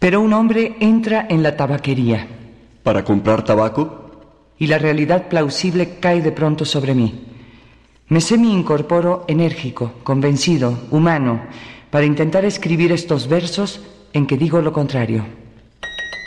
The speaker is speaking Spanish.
Pero un hombre entra en la tabaquería. ¿Para comprar tabaco? Y la realidad plausible cae de pronto sobre mí. Me semi-incorporo enérgico, convencido, humano, para intentar escribir estos versos en que digo lo contrario.